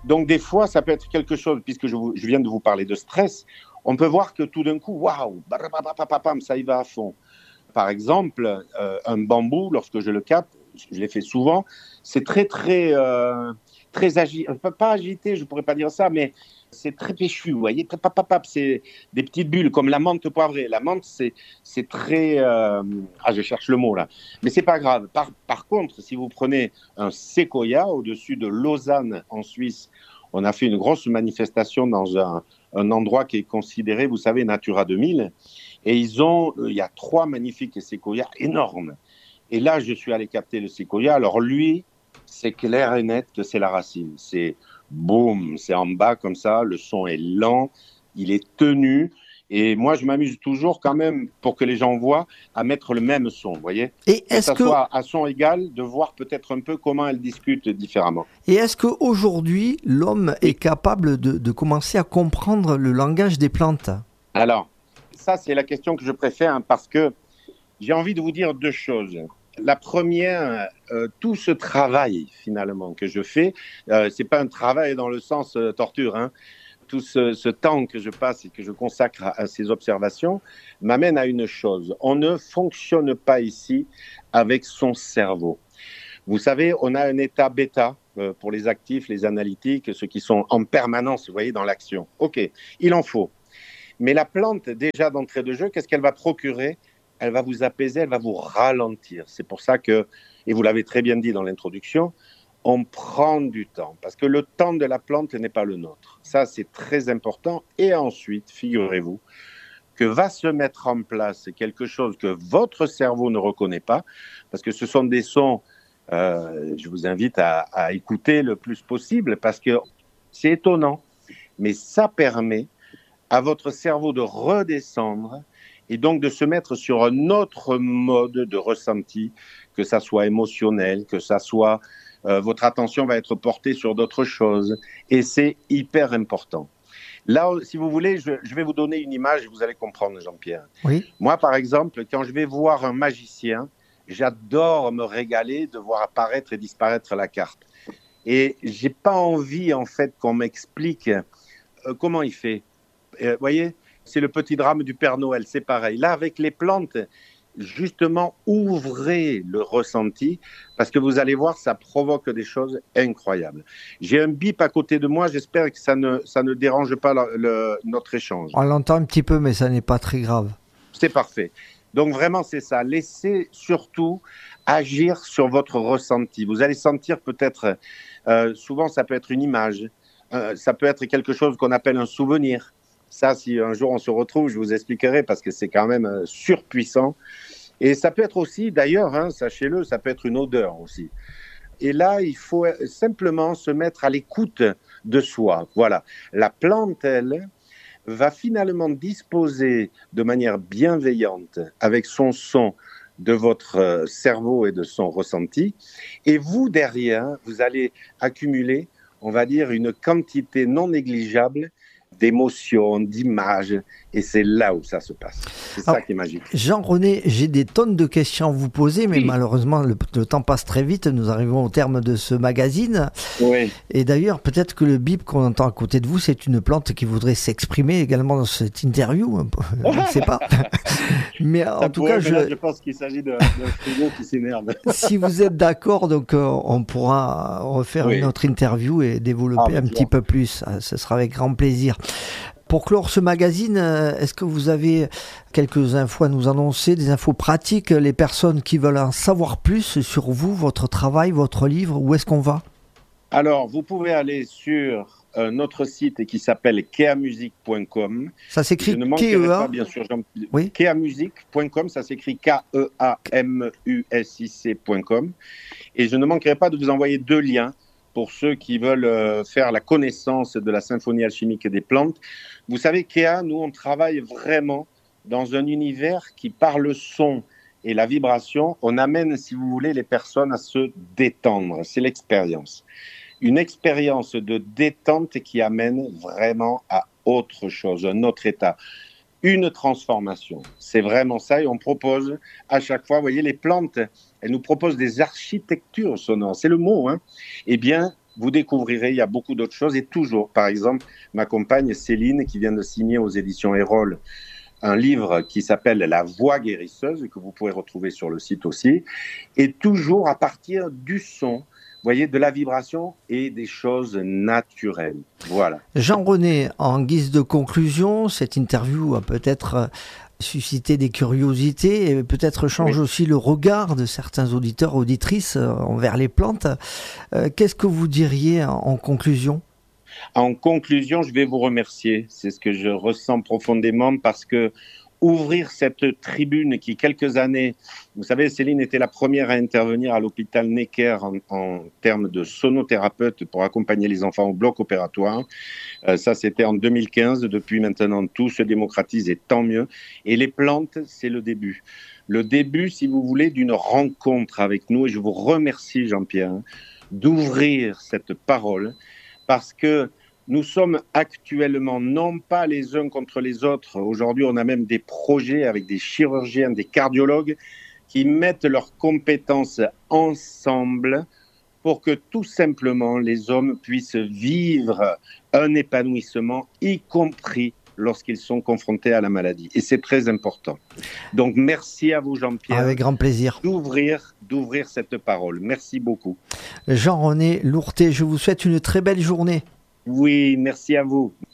Donc, des fois, ça peut être quelque chose, puisque je viens de vous parler de stress, on peut voir que tout d'un coup, waouh, ça y va à fond. Par exemple, un bambou, lorsque je le capte, je l'ai fait souvent, c'est très agité, pas agité, je ne pourrais pas dire ça, mais c'est très péchu, vous voyez, c'est des petites bulles, comme la menthe poivrée. La menthe, c'est très... je cherche le mot là. Mais c'est pas grave. Par contre, si vous prenez un séquoia au-dessus de Lausanne, en Suisse, on a fait une grosse manifestation dans un endroit qui est considéré, vous savez, Natura 2000, et il y a 3 magnifiques séquoias énormes. Et là, je suis allé capter le séquoia. Alors lui, c'est clair et net que c'est la racine. C'est boum, c'est en bas comme ça, le son est lent, il est tenu. Et moi, je m'amuse toujours quand même, pour que les gens voient, à mettre le même son, vous voyez. Et que ça soit à son égal, de voir peut-être un peu comment elles discutent différemment. Et est-ce qu'aujourd'hui, l'homme est capable de commencer à comprendre le langage des plantes ? Alors, ça, c'est la question que je préfère, parce que j'ai envie de vous dire 2 choses. La première, tout ce travail finalement que je fais, c'est pas un travail dans le sens torture, hein. Tout ce temps que je passe et que je consacre à ces observations m'amène à une chose. On ne fonctionne pas ici avec son cerveau. Vous savez, on a un état bêta pour les actifs, les analytiques, ceux qui sont en permanence, vous voyez, dans l'action. Ok, il en faut. Mais la plante, déjà d'entrée de jeu, qu'est-ce qu'elle va procurer ? Elle va vous apaiser, elle va vous ralentir. C'est pour ça que, et vous l'avez très bien dit dans l'introduction, on prend du temps, parce que le temps de la plante n'est pas le nôtre. Ça, c'est très important. Et ensuite, figurez-vous que va se mettre en place quelque chose que votre cerveau ne reconnaît pas, parce que ce sont des sons, je vous invite à écouter le plus possible, parce que c'est étonnant, mais ça permet à votre cerveau de redescendre et donc de se mettre sur un autre mode de ressenti, que ça soit émotionnel, que ça soit... votre attention va être portée sur d'autres choses. Et c'est hyper important. Là, si vous voulez, je vais vous donner une image et vous allez comprendre, Jean-Pierre. Oui. Moi, par exemple, quand je vais voir un magicien, j'adore me régaler de voir apparaître et disparaître la carte. Et je n'ai pas envie, en fait, qu'on m'explique comment il fait. Vous voyez ? C'est le petit drame du Père Noël, c'est pareil. Là, avec les plantes, justement, ouvrez le ressenti, parce que vous allez voir, ça provoque des choses incroyables. J'ai un bip à côté de moi, j'espère que ça ne dérange pas notre échange. On l'entend un petit peu, mais ça n'est pas très grave. C'est parfait. Donc vraiment, c'est ça. Laissez surtout agir sur votre ressenti. Vous allez sentir peut-être, souvent ça peut être une image, ça peut être quelque chose qu'on appelle un souvenir. Ça, si un jour on se retrouve, je vous expliquerai, parce que c'est quand même surpuissant. Et ça peut être aussi, d'ailleurs, hein, sachez-le, ça peut être une odeur aussi. Et là, il faut simplement se mettre à l'écoute de soi. Voilà. La plante, elle, va finalement disposer de manière bienveillante avec son son de votre cerveau et de son ressenti. Et vous, derrière, vous allez accumuler, on va dire, une quantité non négligeable d'émotions, d'images, et c'est là où ça se passe. C'est ça qui est magique. Jean-René, j'ai des tonnes de questions à vous poser, mais malheureusement, le temps passe très vite. Nous arrivons au terme de ce magazine. Oui. Et d'ailleurs, peut-être que le bip qu'on entend à côté de vous, c'est une plante qui voudrait s'exprimer également dans cette interview. Je ne sais pas. Mais en tout cas, je pense qu'il s'agit d'un frigo qui s'énerve. Si vous êtes d'accord, donc on pourra refaire une autre interview et développer un petit peu plus. Ce sera avec grand plaisir. Pour clore ce magazine, est-ce que vous avez quelques infos à nous annoncer, des infos pratiques, les personnes qui veulent en savoir plus sur vous, votre travail, votre livre, où est-ce qu'on va ? Alors, vous pouvez aller sur notre site qui s'appelle keamusic.com. Ça s'écrit Je ne manquerai pas, bien sûr, oui. keamusic.com, ça s'écrit keamusic.com. Et je ne manquerai pas de vous envoyer 2 liens pour ceux qui veulent faire la connaissance de la symphonie alchimique des plantes. Vous savez, Kea, nous, on travaille vraiment dans un univers qui, par le son et la vibration, on amène, si vous voulez, les personnes à se détendre. C'est l'expérience. Une expérience de détente qui amène vraiment à autre chose, un autre état. Une transformation. C'est vraiment ça. Et on propose à chaque fois, vous voyez, les plantes, elles nous proposent des architectures sonores. C'est le mot, hein. Eh bien, vous découvrirez, il y a beaucoup d'autres choses. Et toujours, par exemple, ma compagne Céline, qui vient de signer aux éditions Erol un livre qui s'appelle La Voix guérisseuse, que vous pouvez retrouver sur le site aussi, et toujours à partir du son, vous voyez, de la vibration et des choses naturelles. Voilà. Jean-René, en guise de conclusion, cette interview a peut-être suscité des curiosités et peut-être change aussi le regard de certains auditeurs, auditrices envers les plantes. Qu'est-ce que vous diriez en conclusion ? En conclusion, je vais vous remercier. C'est ce que je ressens profondément parce que ouvrir cette tribune qui, quelques années, vous savez, Céline était la première à intervenir à l'hôpital Necker en termes de sonothérapeute pour accompagner les enfants au bloc opératoire. Ça, c'était en 2015. Depuis maintenant, tout se démocratise et tant mieux. Et les plantes, c'est le début. Le début, si vous voulez, d'une rencontre avec nous. Et je vous remercie, Jean-Pierre, d'ouvrir cette parole parce que nous sommes actuellement non pas les uns contre les autres. Aujourd'hui, on a même des projets avec des chirurgiens, des cardiologues qui mettent leurs compétences ensemble pour que tout simplement les hommes puissent vivre un épanouissement, y compris lorsqu'ils sont confrontés à la maladie. Et c'est très important. Donc, merci à vous, Jean-Pierre. Avec grand plaisir. D'ouvrir cette parole. Merci beaucoup. Jean-René Lourté, je vous souhaite une très belle journée. Oui, merci à vous.